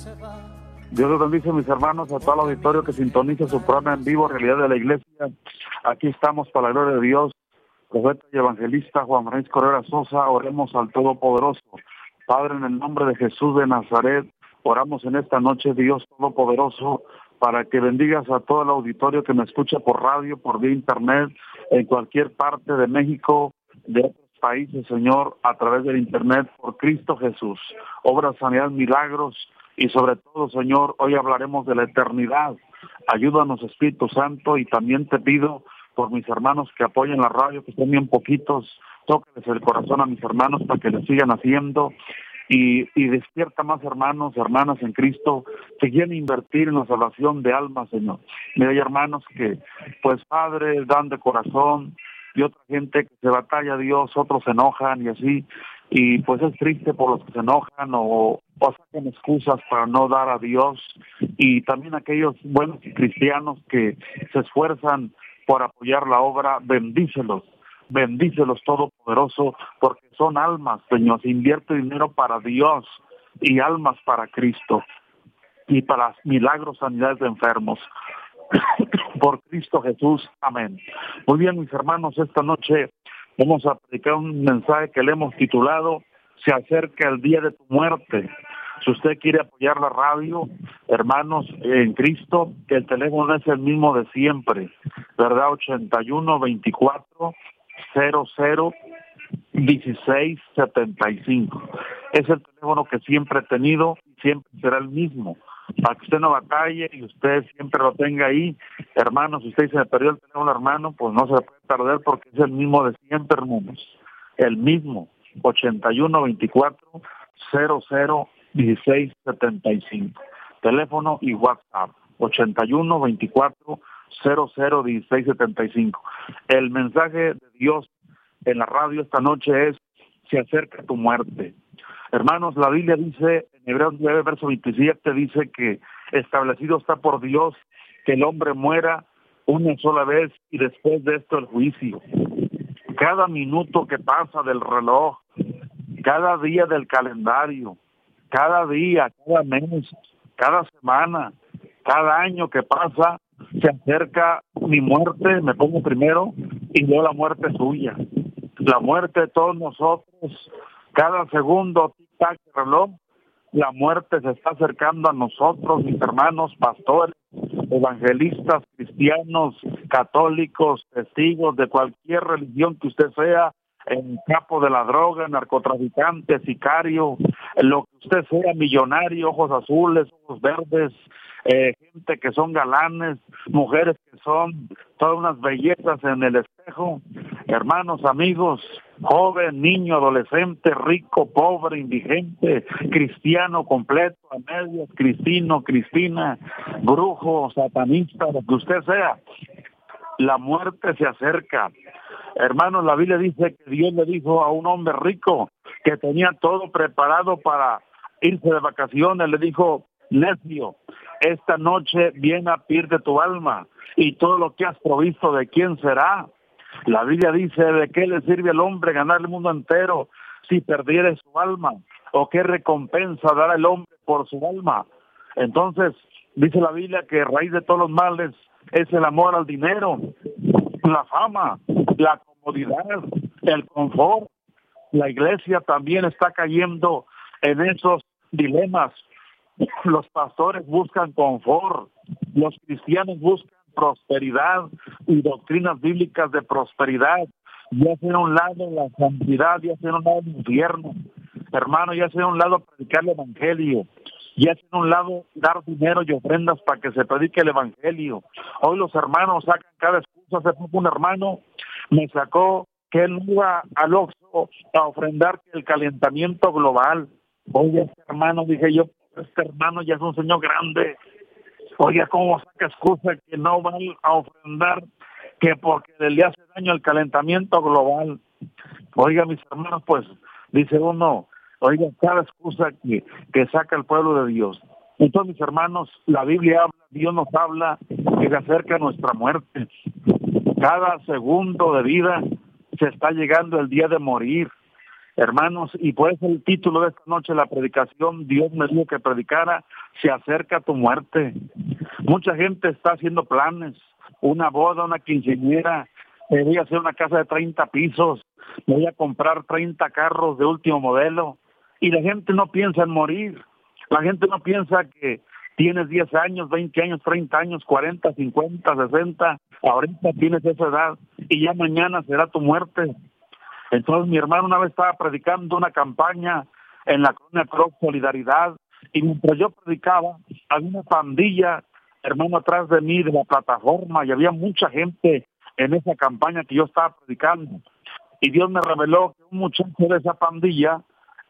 Dios los bendice, mis hermanos, a todo el auditorio que sintoniza su programa en vivo, Realidad de la Iglesia. Aquí estamos para la gloria de Dios. Profeta y evangelista Juan Manuel Correa Sosa, oremos al Todopoderoso. Padre, en el nombre de Jesús de Nazaret, oramos en esta noche, Dios Todopoderoso, para que bendigas a todo el auditorio que me escucha por radio, por vía internet, en cualquier parte de México, de otros países, Señor, a través del internet, por Cristo Jesús. Obra, sanidad, milagros, y sobre todo, Señor, hoy hablaremos de la eternidad. Ayúdanos, Espíritu Santo, y también te pido por mis hermanos que apoyen la radio, que estén bien poquitos, tócales el corazón a mis hermanos para que les sigan haciendo, y despierta más hermanos, hermanas en Cristo, que quieren invertir en la salvación de almas, Señor. Mira, hay hermanos que, pues, padres dan de corazón, y otra gente que se batalla a Dios, otros se enojan y así, y pues es triste por los que se enojan o sacan excusas para no dar a Dios, y también aquellos buenos cristianos que se esfuerzan por apoyar la obra, bendícelos Todopoderoso, porque son almas, Señor. Se invierte dinero para Dios y almas para Cristo y para milagros, sanidades de enfermos. Por Cristo Jesús, amén. Muy bien, mis hermanos, esta noche vamos a predicar un mensaje que le hemos titulado Se acerca el día de tu muerte. Si usted quiere apoyar la radio, hermanos en Cristo, el teléfono es el mismo de siempre, ¿verdad? 81-24-00-1675. Es el teléfono que siempre he tenido y siempre será el mismo. Para que usted no batalle y usted siempre lo tenga ahí. Hermanos, si usted se le perdió el teléfono, hermano, pues no se le puede perder porque es el mismo de siempre, hermanos. El mismo, 81-24-00-1675. Teléfono y WhatsApp, 81-24-00-1675. El mensaje de Dios en la radio esta noche es: se acerca tu muerte. Hermanos, la Biblia dice, en Hebreos 9, verso 27, dice que establecido está por Dios que el hombre muera una sola vez y después de esto el juicio. Cada minuto que pasa del reloj, cada día del calendario, cada día, cada mes, cada semana, cada año que pasa, se acerca mi muerte, me pongo primero, y luego la muerte suya. La muerte de todos nosotros, cada segundo, tic-tac, reloj, la muerte se está acercando a nosotros, mis hermanos, pastores, evangelistas, cristianos, católicos, testigos de cualquier religión que usted sea, en campo de la droga, narcotraficante, sicario, lo que usted sea, millonario, ojos azules, ojos verdes, gente que son galanes, mujeres que son todas unas bellezas en el espejo, hermanos, amigos, joven, niño, adolescente, rico, pobre, indigente, cristiano completo, a medias, cristino, cristina, brujo, satanista, lo que usted sea, la muerte se acerca. Hermanos, la Biblia dice que Dios le dijo a un hombre rico que tenía todo preparado para irse de vacaciones, le dijo: necio, esta noche viene a pedirte tu alma, y todo lo que has provisto, ¿de quién será? La Biblia dice: ¿de qué le sirve al hombre ganar el mundo entero si perdiere su alma? ¿O qué recompensa dará el hombre por su alma? Entonces, dice la Biblia que raíz de todos los males es el amor al dinero, la fama, la comodidad, el confort. La iglesia también está cayendo en esos dilemas. Los pastores buscan confort, los cristianos buscan prosperidad y doctrinas bíblicas de prosperidad. Ya sea a un lado la santidad, ya sea a un lado el infierno. Hermano, ya sea a un lado predicar el evangelio, ya sea a un lado dar dinero y ofrendas para que se predique el evangelio. Hoy los hermanos sacan cada excusa. Hace poco un hermano me sacó que él iba al Oxxo a ofrendar el calentamiento global. Oye, este hermano, dije yo, este hermano ya es un señor grande. Oye, ¿cómo saca excusa que no van a ofrendar que porque le hace daño el calentamiento global? Oiga, mis hermanos, pues, dice uno, oiga, cada excusa que saca el pueblo de Dios. Entonces, mis hermanos, la Biblia habla, Dios nos habla que se acerca nuestra muerte. Cada segundo de vida se está llegando el día de morir. Hermanos, y por eso el título de esta noche, la predicación, Dios me dijo que predicara, se acerca tu muerte. Mucha gente está haciendo planes, una boda, una quinceañera, voy a hacer una casa de 30 pisos, voy a comprar 30 carros de último modelo, y la gente no piensa en morir, la gente no piensa que tienes 10 años, 20 años, 30 años, 40, 50, 60, ahorita tienes esa edad, y ya mañana será tu muerte. Entonces mi hermano una vez estaba predicando una campaña en la colonia Croc Solidaridad, y mientras yo predicaba, había una pandilla, hermano, atrás de mí de la plataforma, y había mucha gente en esa campaña que yo estaba predicando. Y Dios me reveló que un muchacho de esa pandilla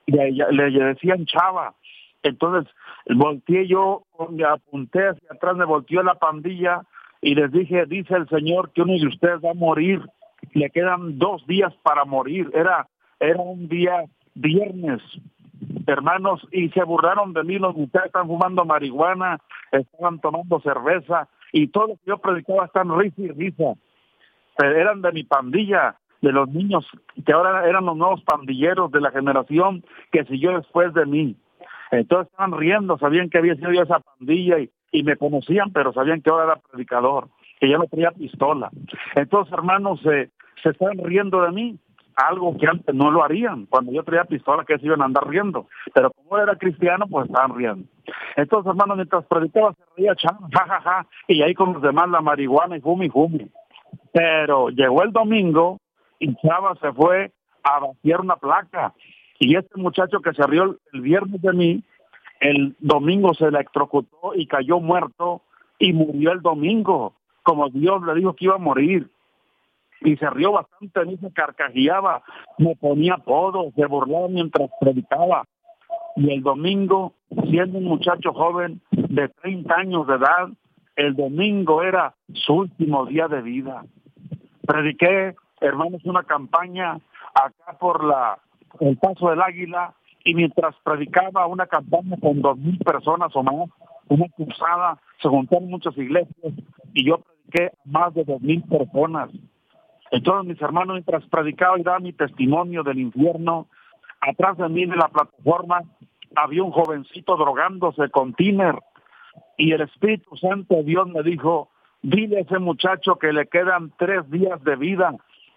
le decían Chava. Entonces volteé yo, me apunté hacia atrás, me volteó la pandilla y les dije, dice el Señor que uno de ustedes va a morir, le quedan 2 días para morir. Era un día viernes, hermanos, y se burlaron de mí. Los muchachos están fumando marihuana, estaban tomando cerveza, y todo lo que yo predicaba están risa y risa. Pero eran de mi pandilla, de los niños que ahora eran los nuevos pandilleros de la generación que siguió después de mí. Entonces estaban riendo, sabían que había sido yo esa pandilla y me conocían, pero sabían que ahora era predicador, que yo no tenía pistola. Entonces, hermanos, se estaban riendo de mí, algo que antes no lo harían. Cuando yo traía pistola, que se iban a andar riendo, pero como era cristiano, pues estaban riendo. Entonces, hermanos, mientras predicaba se reía, ja, y ahí con los demás la marihuana y fume. Pero llegó el domingo y Chava se fue a vaciar una placa, y este muchacho que se rió el viernes de mí, el domingo se electrocutó y cayó muerto y murió el domingo, como Dios le dijo que iba a morir. Y se rió bastante de mí, se carcajeaba, me ponía apodos, se burlaba mientras predicaba. Y el domingo, siendo un muchacho joven de 30 años de edad, el domingo era su último día de vida. Prediqué, hermanos, una campaña acá por el Paso del Águila, y mientras predicaba una campaña con 2,000 personas o más, una cruzada, se juntaron muchas iglesias, y yo prediqué a más de 2,000 personas. Entonces, mis hermanos, mientras predicaba y daba mi testimonio del infierno, atrás de mí en la plataforma había un jovencito drogándose con tiner, y el Espíritu Santo de Dios me dijo, dile a ese muchacho que le quedan 3 días de vida.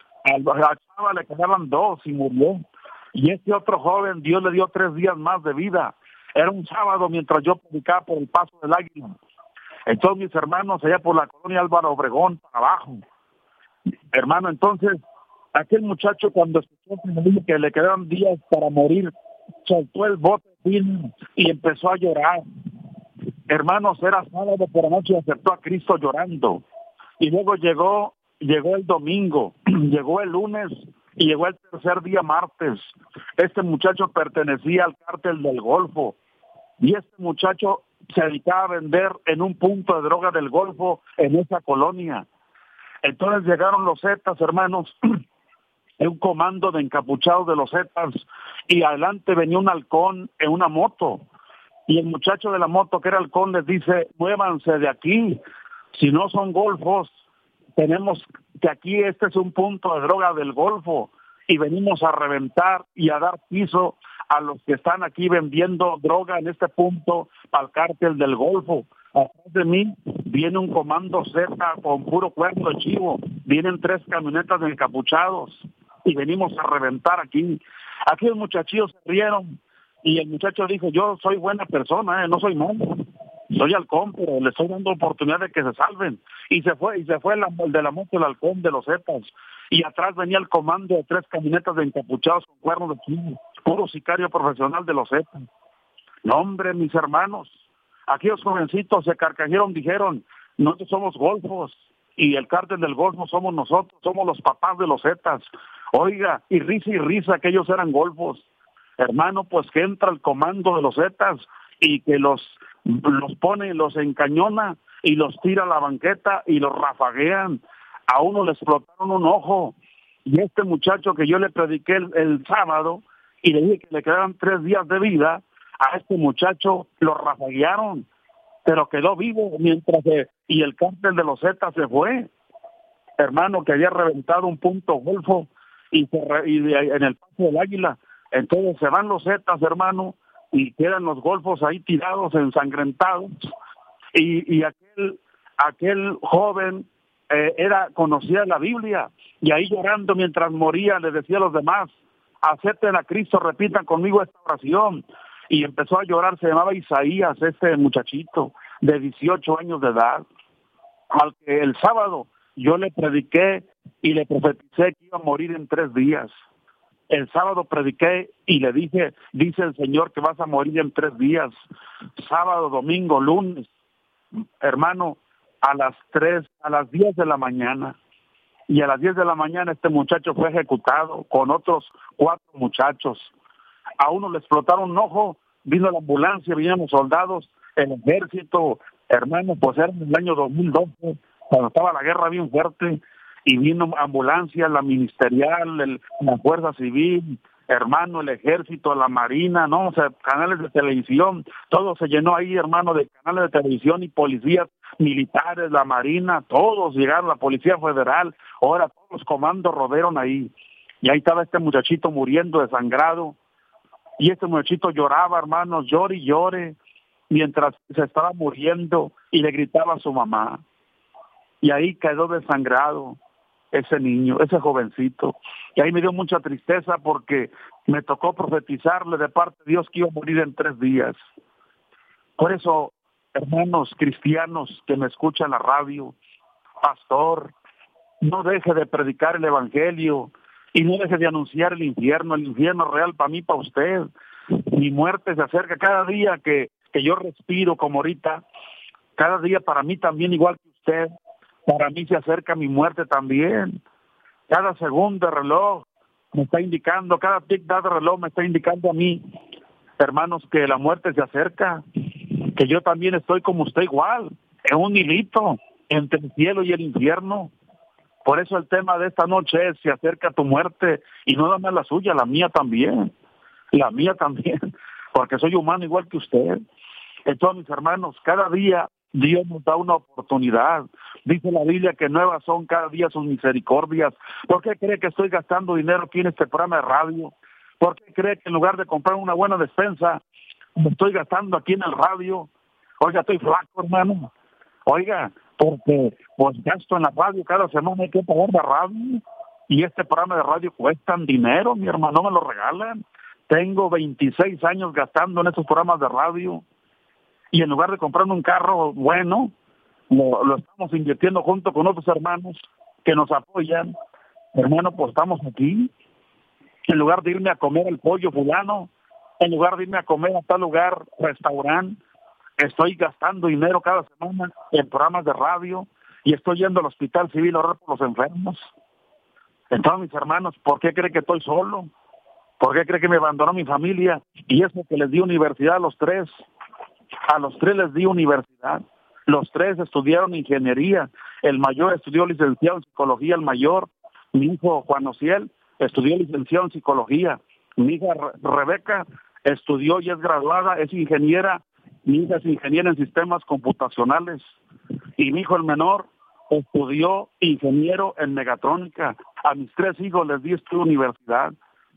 A Chava le quedaban 2 y murió. Y este otro joven, Dios le dio 3 días más de vida. Era un sábado mientras yo predicaba por el Paso del Águila. Entonces, mis hermanos, allá por la colonia Álvaro Obregón, para abajo. Hermano, entonces, aquel muchacho cuando escuchó que me dijo que le quedaban días para morir, soltó el bote y empezó a llorar. Hermanos, era sábado por la noche y aceptó a Cristo llorando. Y luego llegó el domingo, llegó el lunes y llegó el tercer día, martes. Este muchacho pertenecía al cártel del Golfo, y este muchacho se dedicaba a vender en un punto de droga del Golfo en esa colonia. Entonces llegaron los Zetas, hermanos, en un comando de encapuchados de los Zetas, y adelante venía un halcón en una moto. Y el muchacho de la moto, que era halcón, les dice, muévanse de aquí, si no son golfos, tenemos que aquí este es un punto de droga del Golfo, y venimos a reventar y a dar piso a los que están aquí vendiendo droga en este punto para el cártel del Golfo. Atrás de mí viene un comando Z con puro cuerno de chivo, vienen 3 camionetas de encapuchados, y venimos a reventar aquí. Aquí los muchachillos se rieron, y el muchacho dijo, yo soy buena persona, no soy malo, soy halcón, pero le estoy dando oportunidad de que se salven. Y se fue el de la moto, el halcón de los Zetas, y atrás venía el comando de 3 camionetas de encapuchados con cuernos de chivo, puro sicario profesional de los Zetas. No, hombre, mis hermanos, aquellos jovencitos se carcajearon, dijeron, nosotros somos golfos, y el cártel del Golfo somos nosotros, somos los papás de los Zetas. Oiga, y risa que ellos eran golfos. Hermano, pues que entra el comando de los Zetas y que los pone, los encañona y los tira a la banqueta y los rafaguean. A uno le explotaron un ojo, y este muchacho que yo le prediqué el sábado y le dije que le quedaban 3 días de vida, a este muchacho lo rafaguearon, pero quedó vivo y el cártel de los Zetas se fue. Hermano, que había reventado un punto Golfo y en el Paso del Águila, Entonces se van los zetas, hermano, y quedan los golfos ahí tirados, ensangrentados, y aquel joven conocía la Biblia, y ahí llorando mientras moría le decía a los demás: acepten a Cristo, repitan conmigo esta oración. Y empezó a llorar. Se llamaba Isaías, este muchachito de 18 años de edad, al que el sábado yo le prediqué y le profeticé que iba a morir en 3 días. El sábado prediqué y le dije: dice el Señor que vas a morir en 3 días. Sábado, domingo, lunes, hermano, a las 10 de la mañana. Y a las 10 de la mañana este muchacho fue ejecutado con otros 4 muchachos. A uno le explotaron un ojo, vino la ambulancia, vinieron los soldados, el ejército, hermano, pues era en el año 2012, cuando estaba la guerra bien fuerte, y vino ambulancia, la ministerial, la fuerza civil, hermano, el ejército, la marina, ¿no? O sea, canales de televisión, todo se llenó ahí, hermano, de canales de televisión y policías militares, la marina, todos llegaron, la policía federal, ahora todos los comandos rodearon ahí, y ahí estaba este muchachito muriendo desangrado, y este muchachito lloraba, hermanos, llore y llore, mientras se estaba muriendo, y le gritaba a su mamá, y ahí quedó desangrado ese niño, ese jovencito, y ahí me dio mucha tristeza porque me tocó profetizarle de parte de Dios que iba a morir en 3 días. Por eso, hermanos cristianos que me escuchan en la radio, pastor, no deje de predicar el evangelio y no deje de anunciar el infierno real para mí, para usted. Mi muerte se acerca cada día que yo respiro como ahorita, cada día para mí también, igual que usted, para mí se acerca mi muerte también. Cada segundo de reloj me está indicando, cada tic-tac de reloj me está indicando a mí, hermanos, que la muerte se acerca, que yo también estoy como usted igual, en un hilito entre el cielo y el infierno. Por eso el tema de esta noche es: se acerca tu muerte, y no dame la suya, la mía también, porque soy humano igual que usted. Entonces, mis hermanos, cada día Dios nos da una oportunidad. Dice la Biblia que nuevas son cada día sus misericordias. ¿Por qué cree que estoy gastando dinero aquí en este programa de radio? ¿Por qué cree que en lugar de comprar una buena despensa, me estoy gastando aquí en el radio? Oiga, estoy flaco, hermano. Oiga, porque pues gasto en la radio, cada semana hay que pagar la radio. Y este programa de radio cuestan dinero, mi hermano, me lo regalan. Tengo 26 años gastando en estos programas de radio. Y en lugar de comprarme un carro bueno, lo estamos invirtiendo junto con otros hermanos que nos apoyan. Hermano, pues estamos aquí. En lugar de irme a comer el pollo fulano, en lugar de irme a comer a tal lugar, restaurante, estoy gastando dinero cada semana en programas de radio y estoy yendo al hospital civil a orar por los enfermos. Entonces, mis hermanos, ¿por qué cree que estoy solo? ¿Por qué cree que me abandonó mi familia? Y eso que les di universidad a los 3. A los 3 les di universidad. Los 3 estudiaron ingeniería. El mayor estudió licenciado en psicología, el mayor. Mi hijo Juan Ociel estudió licenciado en psicología. Mi hija Rebeca estudió y es graduada, es ingeniera. Mi hija es ingeniera en sistemas computacionales. Y mi hijo el menor estudió ingeniero en mecatrónica. A mis 3 hijos les di estudio universidad.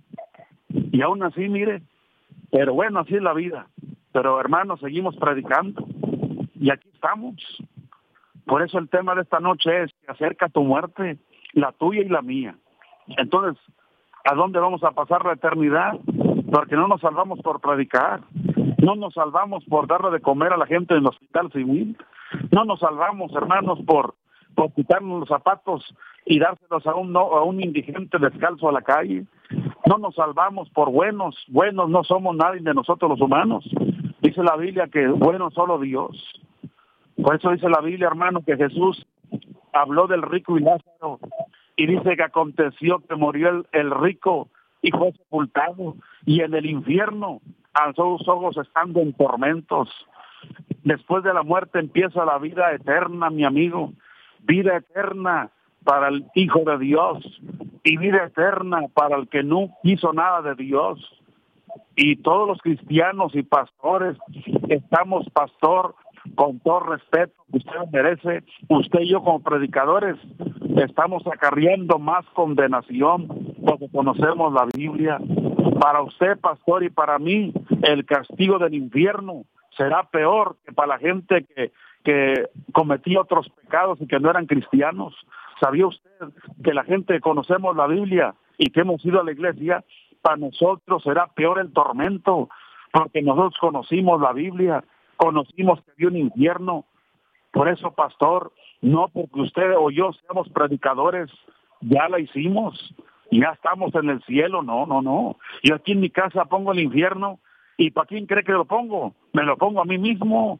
Y aún así, mire, pero bueno, así es la vida. Pero hermanos, seguimos predicando y aquí estamos. Por eso el tema de esta noche es: que acerca tu muerte, la tuya y la mía. Entonces, ¿a dónde vamos a pasar la eternidad? Porque no nos salvamos por predicar, no nos salvamos por darle de comer a la gente en el hospital civil, no nos salvamos, hermanos, por quitarnos los zapatos y dárselos a un indigente descalzo a la calle. No nos salvamos por buenos no somos nadie de nosotros los humanos. Dice la Biblia que bueno solo Dios. Por eso dice la Biblia, hermano, que Jesús habló del rico y Lázaro, y dice que aconteció que murió el rico y fue sepultado, y en el infierno alzó sus ojos estando en tormentos. Después de la muerte empieza la vida eterna, mi amigo, vida eterna para el Hijo de Dios y vida eterna para el que no quiso nada de Dios. Y todos los cristianos y pastores estamos, pastor, con todo respeto que usted merece, usted y yo como predicadores estamos acarreando más condenación porque conocemos la Biblia. Para usted, pastor, y para mí, el castigo del infierno será peor que para la gente que cometía otros pecados y que no eran cristianos. ¿Sabía usted que la gente que conocemos la Biblia y que hemos ido a la iglesia, para nosotros será peor el tormento? Porque nosotros conocimos la Biblia, conocimos que había un infierno. Por eso, pastor, no porque usted o yo seamos predicadores, ya la hicimos, ya estamos en el cielo, no. Yo aquí en mi casa pongo el infierno, ¿y para quién cree que lo pongo? Me lo pongo a mí mismo.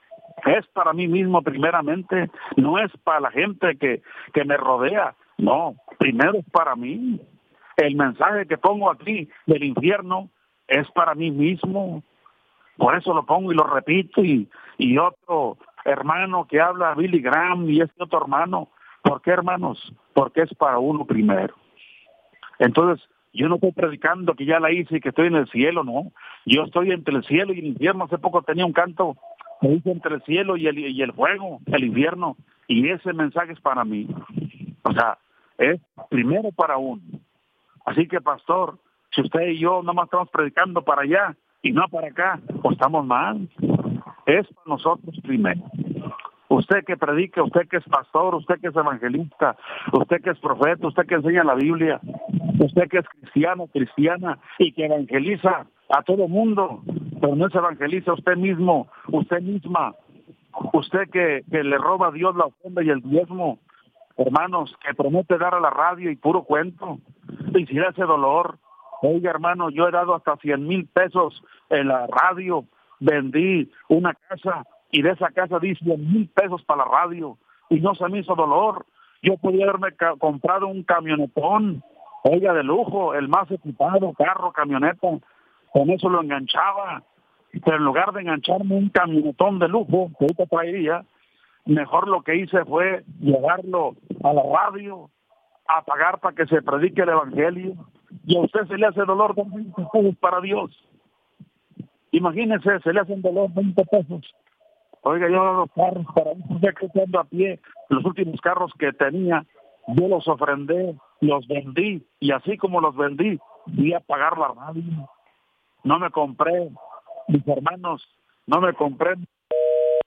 Es para mí mismo primeramente, no es para la gente que me rodea, no, primero es para mí. El mensaje que pongo aquí del infierno es para mí mismo, por eso lo pongo y lo repito, y otro hermano que habla, Billy Graham, y este otro hermano. ¿Por qué, hermanos? Porque es para uno primero. Entonces, yo no estoy predicando que ya la hice y que estoy en el cielo, no. Yo estoy entre el cielo y el infierno. Hace poco tenía un canto que dice entre el cielo y el fuego, el infierno, y ese mensaje es para mí. O sea, es primero para uno. Así que, pastor, si usted y yo nomás estamos predicando para allá y no para acá, pues estamos mal. Es para nosotros primero. Usted que predica, usted que es pastor, usted que es evangelista, usted que es profeta, usted que enseña la Biblia, usted que es cristiano, cristiana y que evangeliza a todo mundo, pero no se evangeliza a usted mismo, usted misma, usted que le roba a Dios la ofrenda y el diezmo, hermanos, que promete dar a la radio y puro cuento, y si le hace dolor. Oiga, hermano, yo he dado hasta 100,000 pesos en la radio, vendí una casa y de esa casa di 100,000 pesos para la radio y no se me hizo dolor. Yo podía haberme comprado un camionetón, oiga, de lujo, el más equipado, carro, camioneta, con eso lo enganchaba, pero en lugar de engancharme un camionetón de lujo que ahorita traería, mejor lo que hice fue llevarlo a la radio, a pagar para que se predique el evangelio, y a usted se le hace dolor con 20 pesos para Dios. Imagínese, se le hacen dolor 20 pesos. Oiga, yo los carros para mí, ya que ando a pie, los últimos carros que tenía, yo los ofrendé, los vendí, y así como los vendí, fui a pagar la radio. No me compré, mis hermanos, no me compré